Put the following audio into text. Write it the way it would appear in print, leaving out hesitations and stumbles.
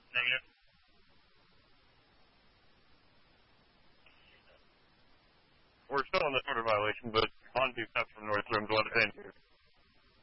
Negative. We're still in the order violation, but on 2 steps from North Room, 11.